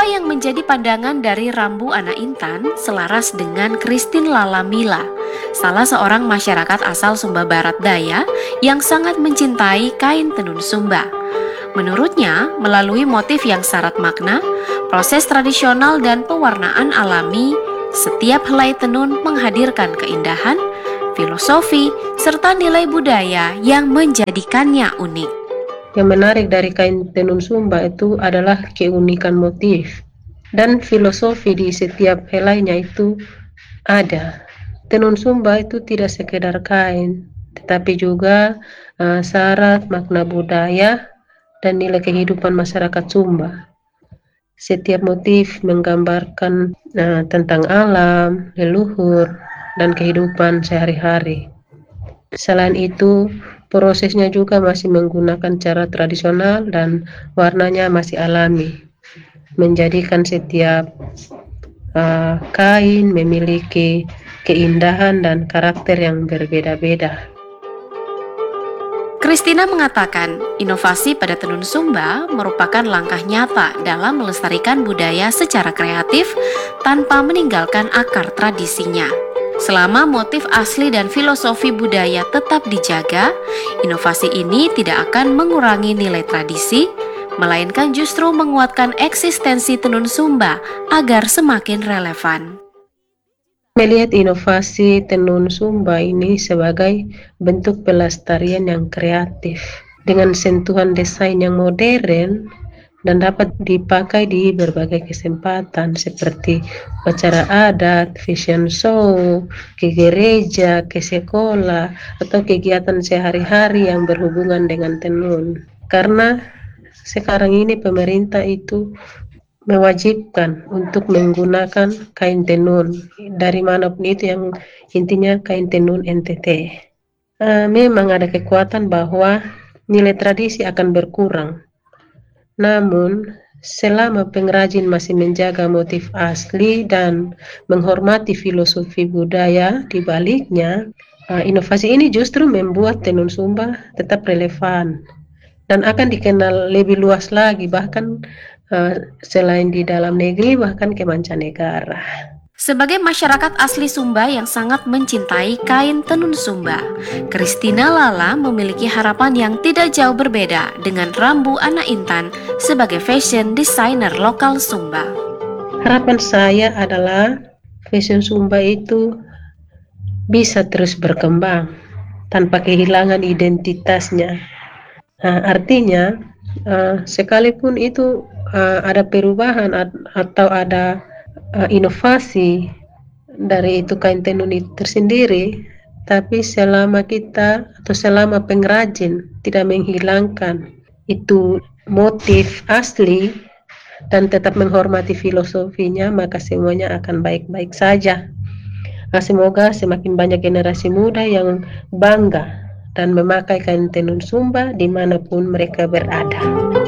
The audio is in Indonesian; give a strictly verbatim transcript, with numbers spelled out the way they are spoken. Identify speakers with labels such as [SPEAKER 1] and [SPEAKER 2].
[SPEAKER 1] Apa yang menjadi pandangan dari Rambu Anak Intan selaras dengan Christine Lalamila, salah seorang masyarakat asal Sumba Barat Daya yang sangat mencintai kain tenun Sumba. Menurutnya, melalui motif yang syarat makna, proses tradisional dan pewarnaan alami, setiap helai tenun menghadirkan keindahan, filosofi, serta nilai budaya yang menjadikannya unik.
[SPEAKER 2] Yang menarik dari kain tenun Sumba itu adalah keunikan motif dan filosofi di setiap helainya itu ada. Tenun Sumba itu tidak sekedar kain, tetapi juga uh, syarat makna budaya dan nilai kehidupan masyarakat Sumba. Setiap motif menggambarkan uh, tentang alam, leluhur, dan kehidupan sehari-hari. Selain itu, prosesnya juga masih menggunakan cara tradisional dan warnanya masih alami, menjadikan setiap uh, kain memiliki keindahan dan karakter yang berbeda-beda.
[SPEAKER 1] Christina mengatakan, inovasi pada tenun Sumba merupakan langkah nyata dalam melestarikan budaya secara kreatif tanpa meninggalkan akar tradisinya. Selama motif asli dan filosofi budaya tetap dijaga, inovasi ini tidak akan mengurangi nilai tradisi, melainkan justru menguatkan eksistensi tenun Sumba agar semakin relevan.
[SPEAKER 2] Melihat inovasi tenun Sumba ini sebagai bentuk pelestarian yang kreatif, dengan sentuhan desain yang modern dan dapat dipakai di berbagai kesempatan seperti acara adat, fashion show, ke gereja, ke sekolah, atau kegiatan sehari-hari yang berhubungan dengan tenun. Karena sekarang ini pemerintah itu mewajibkan untuk menggunakan kain tenun dari manapun itu, yang intinya kain tenun N T T. Uh, memang ada kekuatan bahwa nilai tradisi akan berkurang. Namun, selama pengrajin masih menjaga motif asli dan menghormati filosofi budaya di baliknya, inovasi ini justru membuat tenun Sumba tetap relevan dan akan dikenal lebih luas lagi, bahkan uh, selain di dalam negeri, bahkan ke mancanegara.
[SPEAKER 1] Sebagai masyarakat asli Sumba yang sangat mencintai kain tenun Sumba, Christina Lala memiliki harapan yang tidak jauh berbeda dengan Rambu Anak Intan sebagai fashion designer lokal Sumba.
[SPEAKER 2] Harapan saya adalah fashion Sumba itu bisa terus berkembang tanpa kehilangan identitasnya. Nah, artinya uh, sekalipun itu uh, ada perubahan atau ada uh, inovasi dari itu kain tenun itu tersendiri, tapi selama kita atau selama pengrajin tidak menghilangkan itu motif asli dan tetap menghormati filosofinya, maka semuanya akan baik-baik saja. Nah, semoga semakin banyak generasi muda yang bangga dan memakai kain tenun Sumba dimanapun mereka berada.